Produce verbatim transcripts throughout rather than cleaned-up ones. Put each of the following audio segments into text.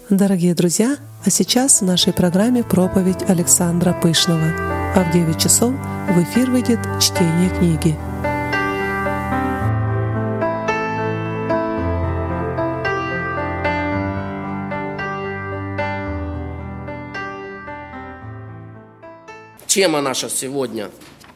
Дорогие друзья, а сейчас в нашей программе проповедь Александра Пышного. А в девять часов в эфир выйдет чтение книги. Тема наша сегодня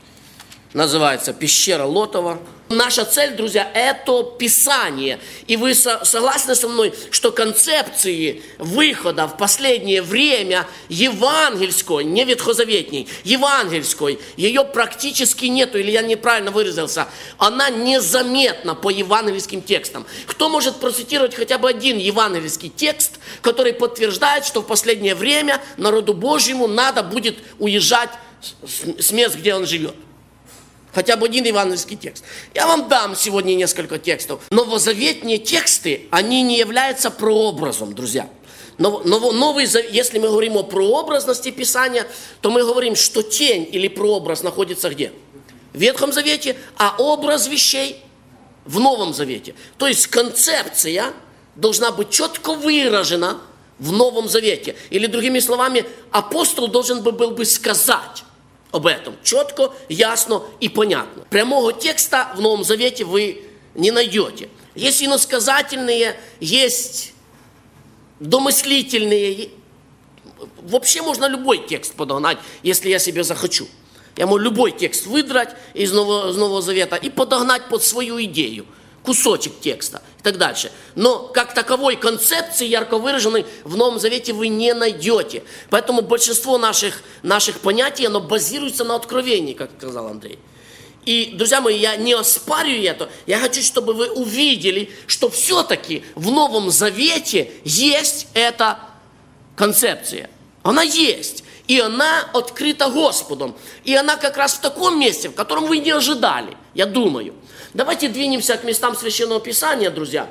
называется «Пещера Лотова». Наша цель, друзья, это Писание. И вы согласны со мной, что концепции выхода в последнее время евангельской, не ветхозаветней, евангельской, ее практически нету, или я неправильно выразился, она незаметна по евангельским текстам. Кто может процитировать хотя бы один евангельский текст, который подтверждает, что в последнее время народу Божьему надо будет уезжать с мест, где он живет? Хотя бы один евангельский текст. Я вам дам сегодня несколько текстов. Новозаветные тексты, они не являются прообразом, друзья. Но, но, новый, если мы говорим о прообразности Писания, то мы говорим, что тень или прообраз находится где? В Ветхом Завете, а образ вещей в Новом Завете. То есть концепция должна быть четко выражена в Новом Завете. Или другими словами, апостол должен был бы сказать об этом четко, ясно и понятно. Прямого текста в Новом Завете вы не найдете. Есть иносказательные, есть домыслительные. Вообще можно любой текст подогнать, если я себе захочу. Я могу любой текст выдрать из Нового, из Нового Завета и подогнать под свою идею. Кусочек текста и так дальше. Но как таковой концепции ярко выраженной в Новом Завете вы не найдете. Поэтому большинство наших, наших понятий, оно базируется на откровении, как сказал Андрей. И, друзья мои, я не оспариваю это. Я хочу, чтобы вы увидели, что все-таки в Новом Завете есть эта концепция. Она есть. И она открыта Господом. И она как раз в таком месте, в котором вы не ожидали, я думаю. Давайте двинемся к местам Священного Писания, друзья.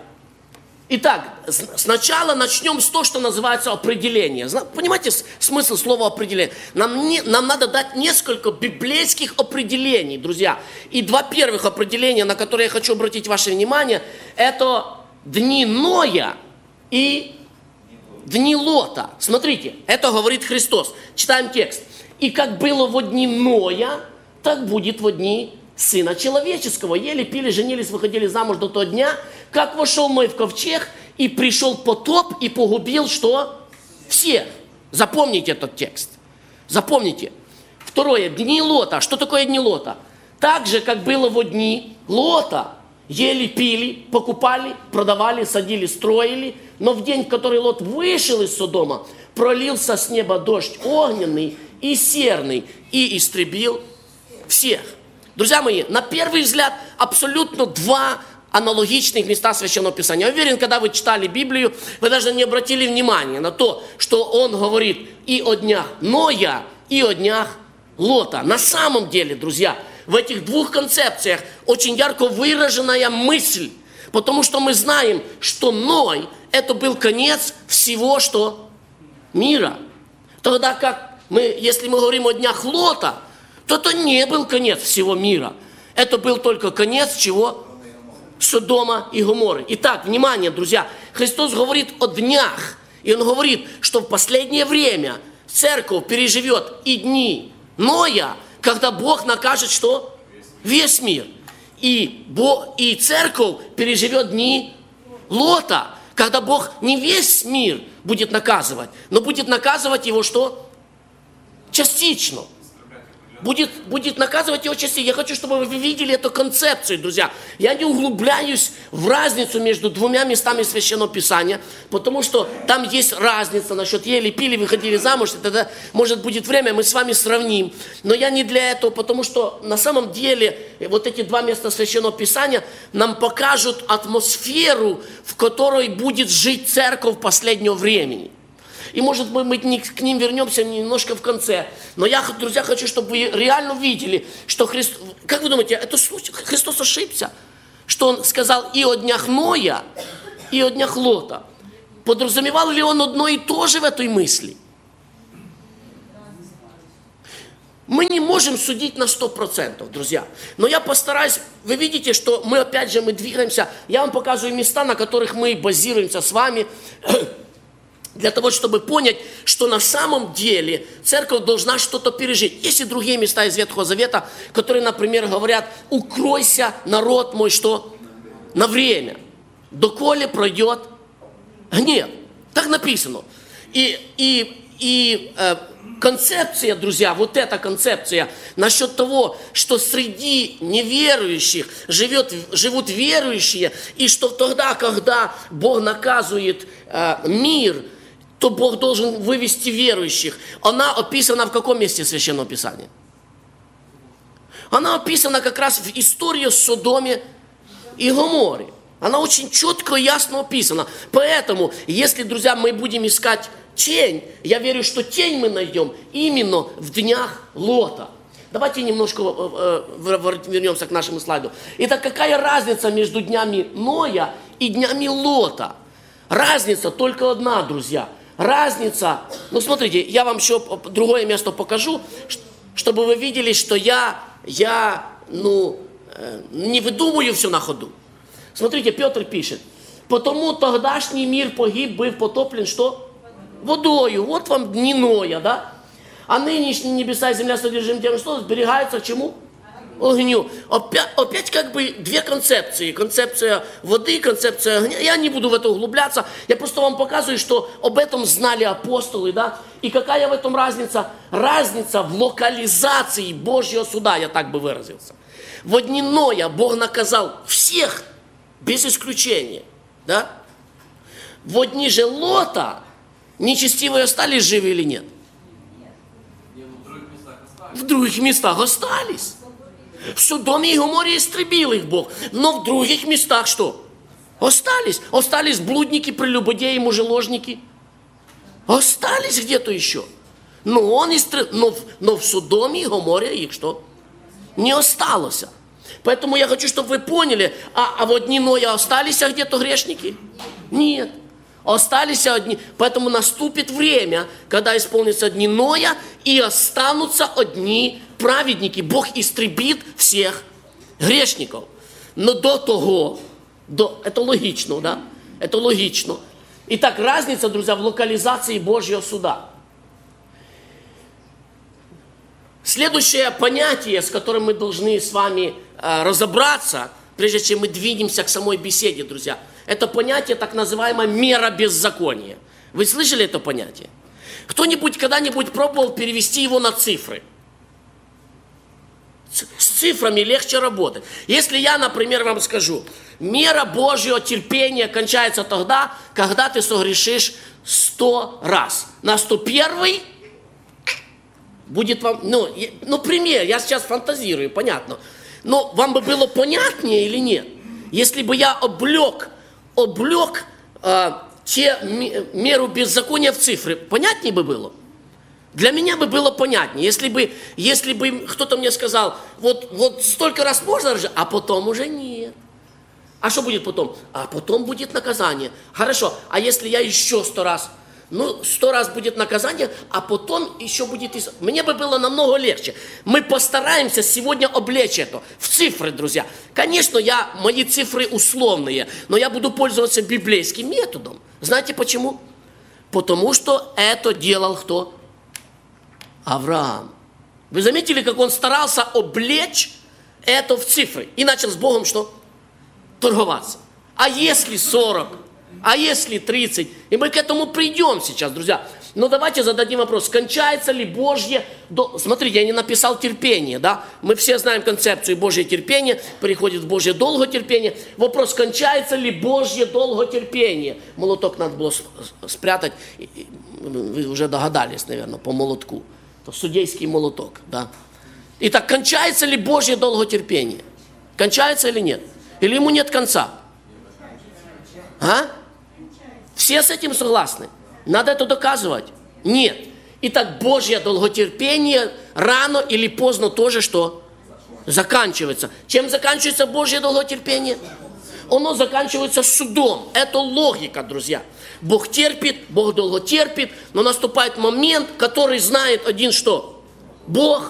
Итак, сначала начнем с того, что называется определение. Понимаете смысл слова определение? Нам, не, нам надо дать несколько библейских определений, друзья. И два первых определения, на которые я хочу обратить ваше внимание, это дни Ноя и дни Лота. Смотрите, это говорит Христос. Читаем текст. «И как было во дни Ноя, так будет во дни Сына Человеческого. Ели, пили, женились, выходили замуж до того дня, как вошел Ной в ковчег, и пришел потоп, и погубил что? Всех». Запомните этот текст. Запомните. Второе. Дни Лота. Что такое дни Лота? Так же, как было во дни Лота. Ели, пили, покупали, продавали, садили, строили. Но в день, в который Лот вышел из Содома, пролился с неба дождь огненный и серный, и истребил всех. Друзья мои, на первый взгляд абсолютно два аналогичных места Священного Писания. Я уверен, когда вы читали Библию, вы даже не обратили внимания на то, что он говорит и о днях Ноя, и о днях Лота. На самом деле, друзья, в этих двух концепциях очень ярко выраженная мысль, потому что мы знаем, что Ной – это был конец всего, что мира. Тогда как мы, если мы говорим о днях Лота, то это не был конец всего мира. Это был только конец чего? Содома и Гоморры. Итак, внимание, друзья. Христос говорит о днях. И Он говорит, что в последнее время церковь переживет и дни Ноя, когда Бог накажет что? Весь мир. И, Бог, и церковь переживет дни Лота, когда Бог не весь мир будет наказывать, но будет наказывать его что? Частично. Будет, будет наказывать его частей. Я хочу, чтобы вы видели эту концепцию, друзья. Я не углубляюсь в разницу между двумя местами Священного Писания, потому что там есть разница насчет ели, пили, выходили замуж, и тогда, может, будет время, мы с вами сравним. Но я не для этого, потому что на самом деле вот эти два места Священного Писания нам покажут атмосферу, в которой будет жить церковь последнего времени. И, может быть, мы к ним вернемся немножко в конце. Но я, друзья, хочу, чтобы вы реально видели, что Христос... Как вы думаете, это случай? Христос ошибся? Что Он сказал и о днях Ноя, и о днях Лота. Подразумевал ли Он одно и то же в этой мысли? Мы не можем судить на сто процентов, друзья. Но я постараюсь... Вы видите, что мы, опять же, мы двигаемся. Я вам показываю места, на которых мы базируемся с вами. Для того, чтобы понять, что на самом деле церковь должна что-то пережить. Есть и другие места из Ветхого Завета, которые, например, говорят: укройся, народ мой, что? На время, доколе пройдет гнев. Так написано. И, и, и э, концепция, друзья, вот эта концепция насчет того, что среди неверующих живет, живут верующие, и что тогда, когда Бог наказывает э, мир, то Бог должен вывести верующих. Она описана в каком месте Священного Писания? Она описана как раз в истории Содоме и Гоморе. Она очень четко и ясно описана. Поэтому, если, друзья, мы будем искать тень, я верю, что тень мы найдем именно в днях Лота. Давайте немножко вернемся к нашему слайду. Итак, какая разница между днями Ноя и днями Лота? Разница только одна, друзья. Разница, ну смотрите, я вам еще другое место покажу, чтобы вы видели, что я, я ну, не выдумываю все на ходу. Смотрите, Петр пишет: потому тогдашний мир погиб, был потоплен что? Водою. Вот вам дни Ноя, да? А нынешние небеса и земля содержим тем, что сберегаются к чему? Огню. Опять, опять как бы две концепции. Концепция воды, концепция огня. Я не буду в это углубляться. Я просто вам показываю, что об этом знали апостолы, да? И какая в этом разница? Разница в локализации Божьего суда, я так бы выразился. В дни Ноя Бог наказал всех, без исключения, да? В дни же Лота нечестивые остались живы или нет? В других местах остались. В Содоме и Гоморе истребил их Бог. Но в других местах что? Остались. Остались блудники, прелюбодеи, мужеложники. Остались где-то еще. Но, он истреб... но, но в Содоме и Гоморе их что? Не осталось. Поэтому я хочу, чтобы вы поняли, а, а вот дни Ноя остались, а где-то грешники? Нет. Остались одни. Поэтому наступит время, когда исполнятся дни Ноя, и останутся одни праведники. Бог истребит всех грешников. Но до того, до, это логично, да? Это логично. Итак, разница, друзья, в локализации Божьего суда. Следующее понятие, с которым мы должны с вами э, разобраться, прежде чем мы двинемся к самой беседе, друзья, это понятие так называемая мера беззакония. Вы слышали это понятие? Кто-нибудь когда-нибудь пробовал перевести его на цифры? С цифрами легче работать. Если я, например, вам скажу, мера Божьего терпения кончается тогда, когда ты согрешишь сто раз. На сто первый будет вам, ну, ну, пример, я сейчас фантазирую, понятно. Но вам бы было понятнее или нет, если бы я облег, облег э, те меру беззакония в цифры, понятнее бы было? Для меня бы было понятнее, если бы, если бы кто-то мне сказал, вот, вот столько раз можно, а потом уже нет. А что будет потом? А потом будет наказание. Хорошо, а если я еще сто раз? Ну, сто раз будет наказание, а потом еще будет... Мне бы было намного легче. Мы постараемся сегодня облечь это в цифры, друзья. Конечно, я, мои цифры условные, но я буду пользоваться библейским методом. Знаете почему? Потому что это делал кто? Авраам. Вы заметили, как он старался облечь это в цифры? И начал с Богом что? Торговаться. А если сорок? А если тридцать? И мы к этому придем сейчас, друзья. Но давайте зададим вопрос, кончается ли Божье... До... Смотрите, я не написал терпение, да? Мы все знаем концепцию Божье терпение, переходит в Божье долготерпение. Вопрос, кончается ли Божье долготерпение? Молоток надо было спрятать. Вы уже догадались, наверное, по молотку. Это судейский молоток, да? Итак, кончается ли Божье долготерпение? Кончается или нет? Или ему нет конца? А? Все с этим согласны? Надо это доказывать? Нет. Итак, Божье долготерпение рано или поздно тоже что? Заканчивается. Чем заканчивается Божье долготерпение? Оно заканчивается судом. Это логика, друзья. Бог терпит, Бог долго терпит, но наступает момент, который знает один что? Бог.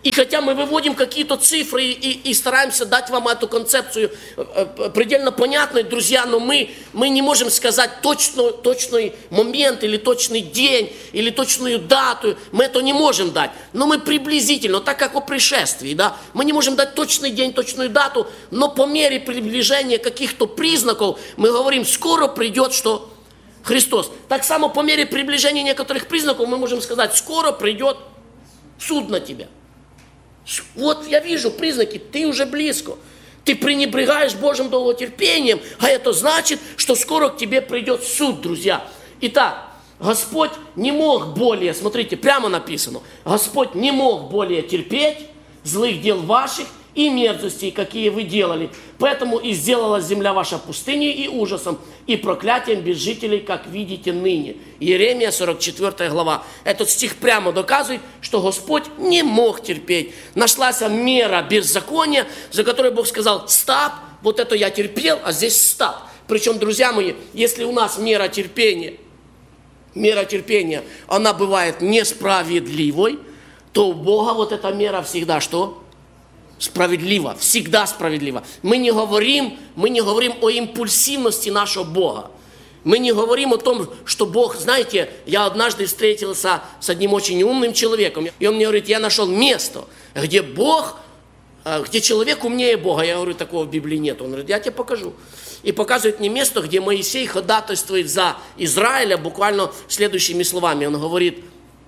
И хотя мы выводим какие-то цифры и, и, и стараемся дать вам эту концепцию предельно понятной, друзья, но мы, мы не можем сказать точно, точный момент или точный день, или точную дату. Мы это не можем дать. Но мы приблизительно, так как о пришествии, да, мы не можем дать точный день, точную дату, но по мере приближения каких-то признаков мы говорим, скоро придет что? Христос. Так само по мере приближения некоторых признаков мы можем сказать, скоро придет суд на тебя. Вот я вижу признаки, ты уже близко. Ты пренебрегаешь Божьим долготерпением, а это значит, что скоро к тебе придет суд, друзья. Итак, Господь не мог более, смотрите, прямо написано, Господь не мог более терпеть злых дел ваших и мерзостей, какие вы делали. Поэтому и сделала земля ваша пустыней и ужасом, и проклятием без жителей, как видите ныне. Иеремия, сорок четвёртая глава. Этот стих прямо доказывает, что Господь не мог терпеть. Нашлась мера беззакония, за которой Бог сказал, стоп, вот это я терпел, а здесь стоп. Причем, друзья мои, если у нас мера терпения, мера терпения, она бывает несправедливой, то у Бога вот эта мера всегда что? Справедливо, всегда справедливо. Мы не говорим, мы не говорим о импульсивности нашего Бога. Мы не говорим о том, что Бог, знаете, я однажды встретился с одним очень умным человеком, и он мне говорит, я нашел место, где Бог, где человек умнее Бога. Я говорю, такого в Библии нет. Он говорит, я тебе покажу. И показывает мне место, где Моисей ходатайствует за Израиля, буквально следующими словами. Он говорит,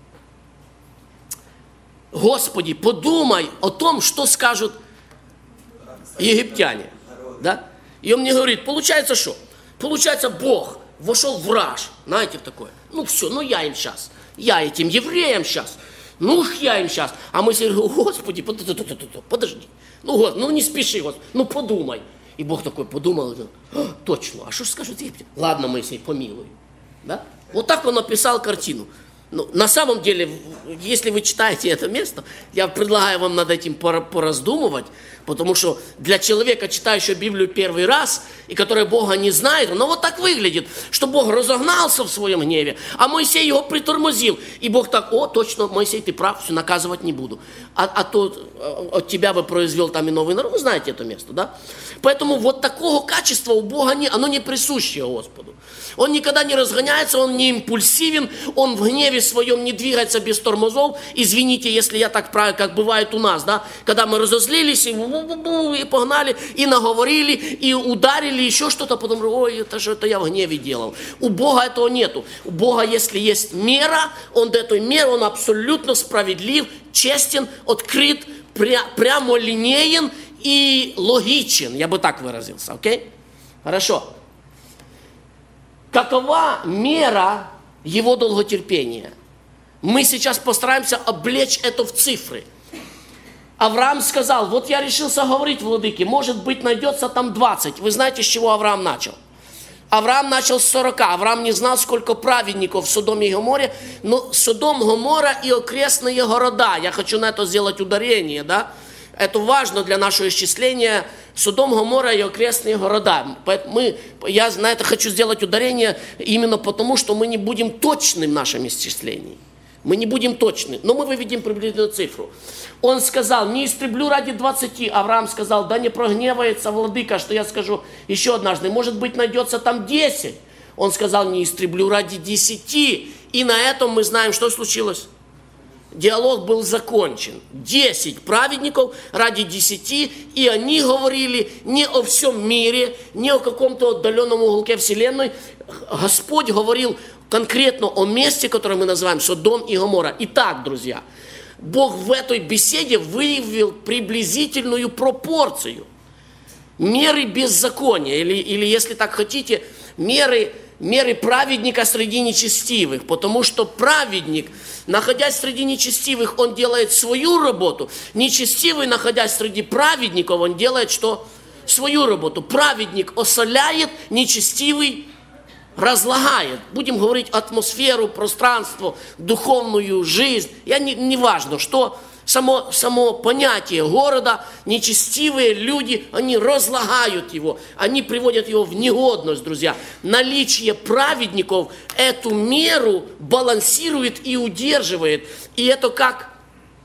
Господи, подумай о том, что скажут египтяне. Да? И он мне говорит, получается что? Получается, Бог вошел в раж. Знаете, в такое. Ну все, ну я им сейчас. Я этим евреям сейчас. Ну я им сейчас. А мы все говорим, Господи, подожди. Ну, Господи, ну не спеши, Господи, ну подумай. И Бог такой подумал, а, точно, а что же скажут египтяне? Ладно, Моисей, помилуй. Да? Вот так он написал картину. Ну, на самом деле, если вы читаете это место, я предлагаю вам над этим пораздумывать, потому что для человека, читающего Библию первый раз, и который Бога не знает, оно вот так выглядит, что Бог разогнался в своем гневе, а Моисей его притормозил. И Бог так, о, точно, Моисей, ты прав, все, наказывать не буду. А, а то от тебя бы произвел там и новый народ. Вы знаете это место, да? Поэтому вот такого качества у Бога не, оно не присуще Господу. Он никогда не разгоняется, он не импульсивен, он в гневе своем не двигается без тормозов. Извините, если я так правильно, как бывает у нас, да, когда мы разозлились и, и погнали, и наговорили, и ударили, еще что-то, потом, ой, это же это я в гневе делал. У Бога этого нету. У Бога, если есть мера, он до этой меры, он абсолютно справедлив, честен, открыт, пря, прямолинеен и логичен. Я бы так выразился, окей? Хорошо. Какова мера его долготерпения? Мы сейчас постараемся облечь это в цифры. Авраам сказал, вот я решился говорить, владыки, может быть, найдется там двадцать. Вы знаете, с чего Авраам начал? Авраам начал с сорока. Авраам не знал, сколько праведников в Содоме и Гоморе, но Содом, Гомора и окрестные города. Я хочу на это сделать ударение, да? Это важно для нашего исчисления. Содом, Гомора и окрестные города. Мы, я на это хочу сделать ударение именно потому, что мы не будем точны в нашем исчислении. Мы не будем точны, но мы выведем приблизительную цифру. Он сказал, не истреблю ради двадцати. Авраам сказал, да не прогневается владыка, что я скажу еще однажды. Может быть, найдется там десять. Он сказал, не истреблю ради десяти. И на этом мы знаем, что случилось. Диалог был закончен. Десять праведников ради десяти, и они говорили не о всем мире, не о каком-то отдаленном уголке вселенной. Господь говорил конкретно о месте, которое мы называем Содом и Гомора. Итак, друзья, Бог в этой беседе выявил приблизительную пропорцию меры беззакония, или, или если так хотите, меры, меры праведника среди нечестивых, потому что праведник, находясь среди нечестивых, он делает свою работу, нечестивый, находясь среди праведников, он делает что? Свою работу. Праведник осоляет, нечестивый разлагает. Будем говорить атмосферу, пространство, духовную жизнь. Я не, не важно, что само, само понятие города, нечестивые люди, они разлагают его, они приводят его в негодность, друзья. Наличие праведников эту меру балансирует и удерживает. И это как,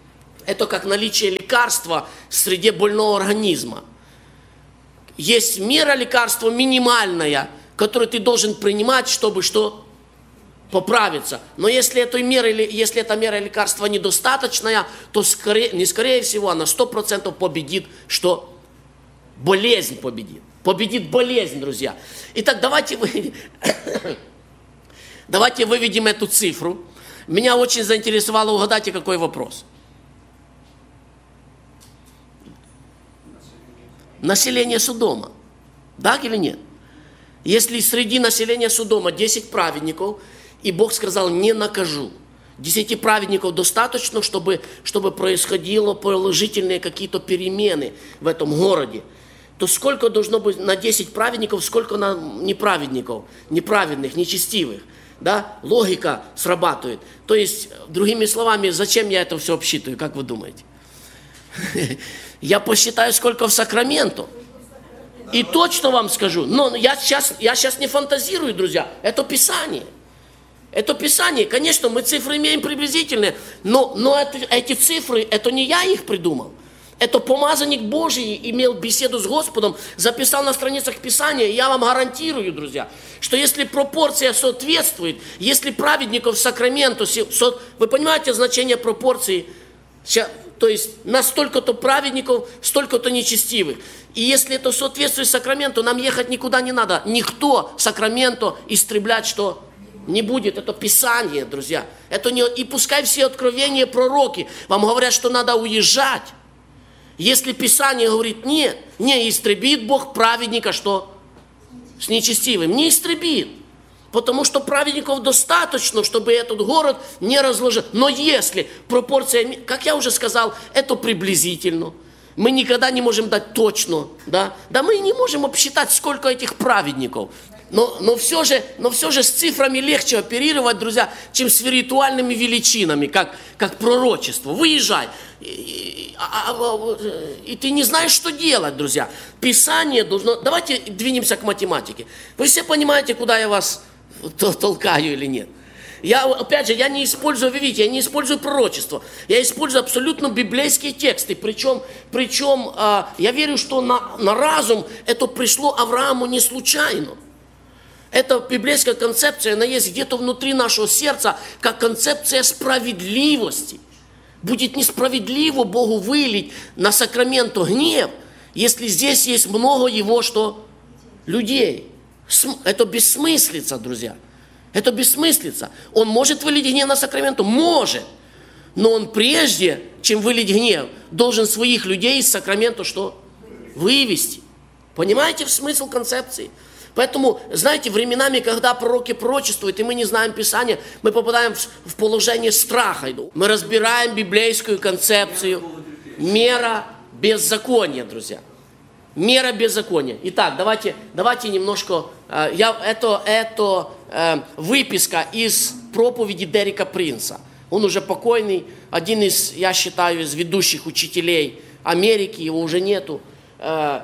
Это как наличие лекарства в среде больного организма. Есть мера лекарства минимальная, которую ты должен принимать, чтобы что? Поправиться. Но если, этой меры, если эта мера лекарства недостаточная, то скорее, не скорее всего, она сто процентов победит, что болезнь победит. Победит болезнь, друзья. Итак, давайте, вы... давайте выведем эту цифру. Меня очень заинтересовало, угадайте, какой вопрос. Население Содома. Да или нет? Если среди населения Содома десять праведников, и Бог сказал, не накажу. Десяти праведников достаточно, чтобы, чтобы происходило положительные какие-то перемены в этом городе. То сколько должно быть на десять праведников, сколько на неправедников, неправедных, нечестивых. Да? Логика срабатывает. То есть, другими словами, зачем я это все обсчитываю, как вы думаете? Я посчитаю, сколько в Сакраменто. И точно вам скажу, но я сейчас, я сейчас не фантазирую, друзья, это Писание. Это Писание, конечно, мы цифры имеем приблизительные, но, но это, эти цифры, это не я их придумал. Это помазанник Божий имел беседу с Господом, записал на страницах Писания. И я вам гарантирую, друзья, что если пропорция соответствует, если праведников в Сакраменто, вы понимаете значение пропорции, то есть на столько-то праведников, столько-то нечестивых. И если это соответствует Сакраменту, нам ехать никуда не надо. Никто Сакраменто истреблять что не будет. Это Писание, друзья. Это не... И пускай все откровения пророки вам говорят, что надо уезжать. Если Писание говорит, нет, не истребит Бог праведника, что с нечестивым. Не истребит. Потому что праведников достаточно, чтобы этот город не разложил. Но если пропорция, как я уже сказал, это приблизительно. Мы никогда не можем дать точно. Да, да мы не можем обсчитать, сколько этих праведников. Но, но, все же, но все же с цифрами легче оперировать, друзья, чем с виртуальными величинами, как, как пророчество. Выезжай. И, и, а, а, и ты не знаешь, что делать, друзья. Писание должно... Давайте двинемся к математике. Вы все понимаете, куда я вас толкаю или нет? Я, опять же, я не использую, вы видите, я не использую пророчество. Я использую абсолютно библейские тексты. Причем, причем а, я верю, что на, на разум это пришло Аврааму не случайно. Эта библейская концепция, она есть где-то внутри нашего сердца, как концепция справедливости. Будет несправедливо Богу вылить на Сакраменто гнев, если здесь есть много его что? Людей. Это бессмыслица, друзья. Это бессмыслица. Он может вылить гнев на Сакраменто? Может. Но он прежде, чем вылить гнев, должен своих людей из Сакраменто что? Вывести. Понимаете смысл концепции? Поэтому, знаете, временами, когда пророки пророчествуют, и мы не знаем Писания, мы попадаем в, в положение страха. Мы разбираем библейскую концепцию. Мера беззакония, друзья. Мера беззакония. Итак, давайте, давайте немножко... Э, я, это это э, выписка из проповеди Дерека Принца. Он уже покойный, один из, я считаю, из ведущих учителей Америки, его уже нету. Э,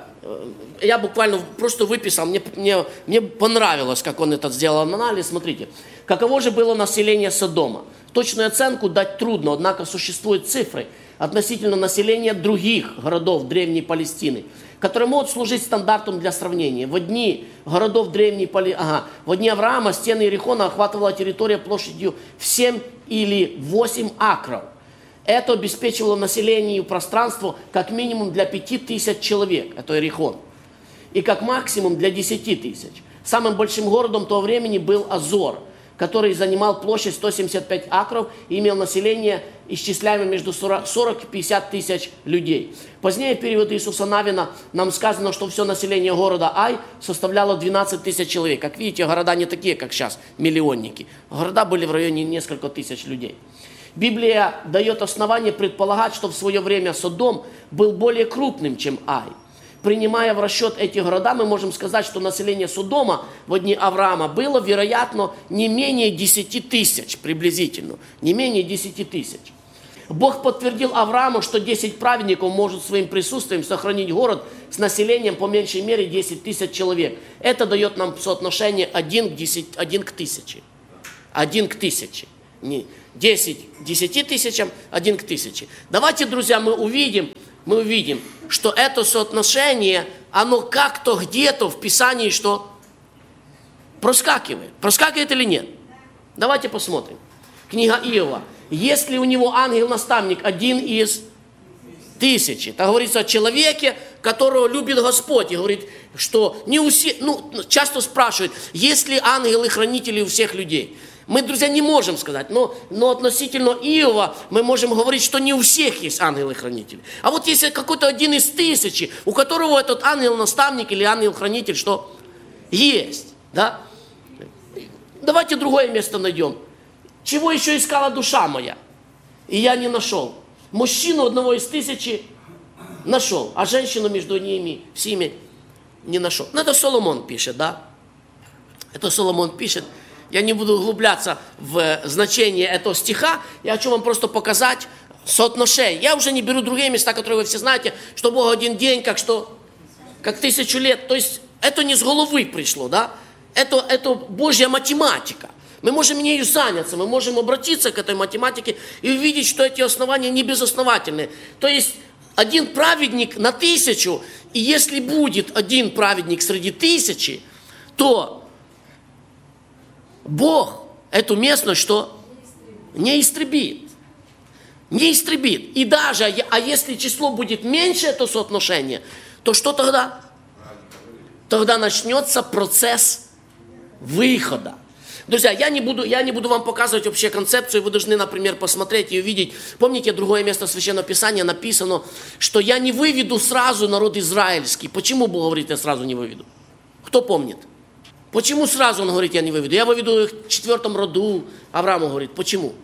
Я буквально просто выписал, мне, мне, мне понравилось, как он этот сделал анализ. Смотрите, каково же было население Содома? Точную оценку дать трудно, однако существуют цифры относительно населения других городов Древней Палестины, которые могут служить стандартом для сравнения. В дни городов Древней Палестины, ага, в дни Авраама стены Иерихона охватывала территория площадью в семь или восемь акров. Это обеспечивало населению пространство как минимум для пяти тысяч человек, это Иерихон, и как максимум для десяти тысяч. Самым большим городом того времени был Азор, который занимал площадь сто семьдесят пять акров и имел население, исчисляемое между сорок и пятьдесят тысяч людей. Позднее, в период Иисуса Навина, нам сказано, что все население города Ай составляло двенадцать тысяч человек. Как видите, города не такие, как сейчас, миллионники. Города были в районе несколько тысяч людей. Библия дает основание предполагать, что в свое время Содом был более крупным, чем Ай. Принимая в расчет эти города, мы можем сказать, что население Содома в дни Авраама было, вероятно, не менее десяти тысяч, приблизительно, не менее десяти тысяч. Бог подтвердил Аврааму, что десять праведников может своим присутствием сохранить город с населением по меньшей мере десять тысяч человек. Это дает нам соотношение один к, десяти, один к тысяче. один к тысяче. не десять десяти тысячам, один к тысяче. Давайте, друзья, мы увидим, мы увидим, что это соотношение, оно как-то где-то в Писании что? Проскакивает. Проскакивает или нет? Давайте посмотрим. Книга Иова. Если у него ангел-наставник один из тысячи, так говорится о человеке, которого любит Господь, и говорит, что не у всех, ну, часто спрашивают, есть ли ангелы-хранители у всех людей. Мы, друзья, не можем сказать, но, но относительно Иова мы можем говорить, что не у всех есть ангелы-хранители. А вот если какой-то один из тысячи, у которого этот ангел-наставник или ангел-хранитель, что есть, да? Давайте другое место найдем. Чего еще искала душа моя? И я не нашел. Мужчину одного из тысячи нашел, а женщину между ними всеми не нашел. Ну, это Соломон пишет, да? Это Соломон пишет. Я не буду углубляться в значение этого стиха. Я хочу вам просто показать соотношение. Я уже не беру другие места, которые вы все знаете, что Бог один день, как что? Как тысячу лет. То есть это не с головы пришло, да? Это, это Божья математика. Мы можем ею заняться, мы можем обратиться к этой математике и увидеть, что эти основания не безосновательные. То есть один праведник на тысячу, и если будет один праведник среди тысячи, то Бог эту местность что? Не истребит. Не истребит. И даже, а если число будет меньше, это соотношение, то что тогда? Тогда начнется процесс выхода. Друзья, я не буду, я не буду вам показывать вообще концепцию, вы должны, например, посмотреть и увидеть. Помните, другое место Священного Писания написано, что я не выведу сразу народ израильский. Почему Бог говорит, я сразу не выведу? Кто помнит? Почему сразу он говорит, я не выведу? Я выведу их в четвертом роду. Авраам говорит, почему?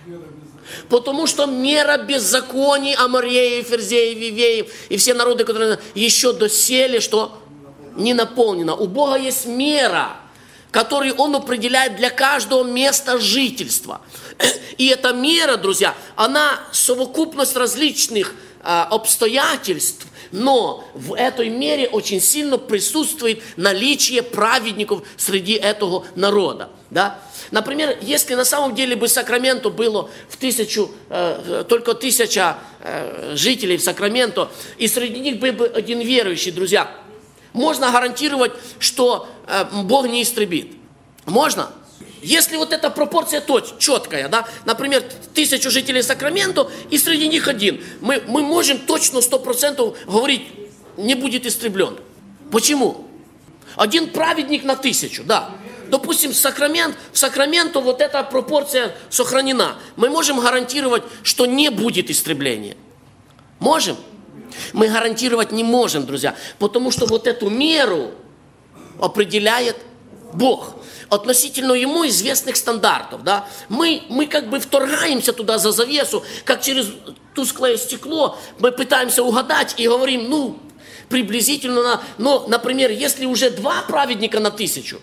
Потому что мера беззаконий Амореев, Ферзеев, Вивеев и все народы, которые еще доселе, что не наполнено. У Бога есть мера, который Он определяет для каждого места жительства. И эта мера, друзья, она совокупность различных а, обстоятельств, но в этой мере очень сильно присутствует наличие праведников среди этого народа. Да? Например, если на самом деле бы Сакраменто было в тысячу, э, только тысяча э, жителей в Сакраменто, и среди них был бы один верующий, друзья, можно гарантировать, что э, Бог не истребит. Можно? Если вот эта пропорция точ, четкая, да, например, тысячу жителей Сакраменто, и среди них один, мы, мы можем точно сто процентов говорить, не будет истреблен. Почему? Один праведник на тысячу, да. Допустим, в Сакрамент, в Сакраменто вот эта пропорция сохранена. Мы можем гарантировать, что не будет истребления. Можем? Мы гарантировать не можем, друзья, потому что вот эту меру определяет Бог. Относительно Ему известных стандартов. Да? Мы, мы как бы вторгаемся туда за завесу, как через тусклое стекло, мы пытаемся угадать и говорим, ну, приблизительно, но, например, если уже два праведника на тысячу,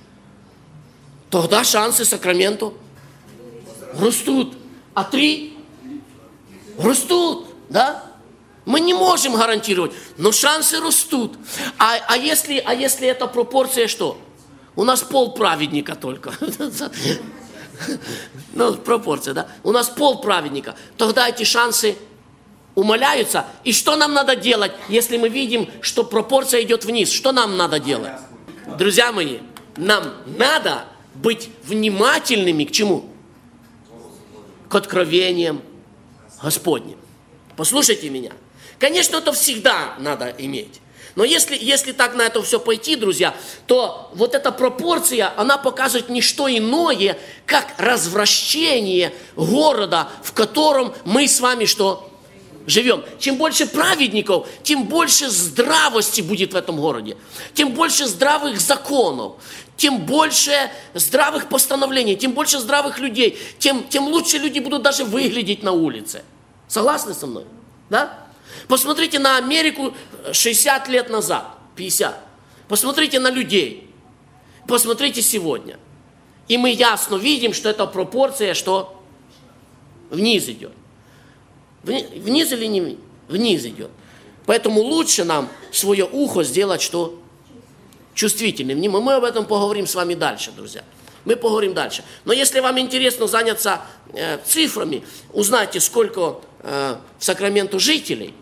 тогда шансы Сакраменто растут, а три растут, да? Мы не можем гарантировать, но шансы растут. А, а, если, а если эта пропорция что? У нас пол праведника только. Ну, пропорция, да? У нас пол праведника. Тогда эти шансы умаляются. И что нам надо делать, если мы видим, что пропорция идет вниз? Что нам надо делать? Друзья мои, нам надо быть внимательными к чему? К откровениям Господним. Послушайте меня. Конечно, это всегда надо иметь. Но если, если так на это все пойти, друзья, то вот эта пропорция, она показывает не что иное, как развращение города, в котором мы с вами что? Живем. Чем больше праведников, тем больше здравости будет в этом городе. Тем больше здравых законов, тем больше здравых постановлений, тем больше здравых людей, тем, тем лучше люди будут даже выглядеть на улице. Согласны со мной? Да? Посмотрите на Америку шестьдесят лет назад, пятьдесят. Посмотрите на людей. Посмотрите сегодня. И мы ясно видим, что эта пропорция, что вниз идет. Вниз или не вниз? Вниз идет. Поэтому лучше нам свое ухо сделать, что чувствительным. Мы об этом поговорим с вами дальше, друзья. Мы поговорим дальше. Но если вам интересно заняться э, цифрами, узнайте, сколько э, в Сакраменто жителей,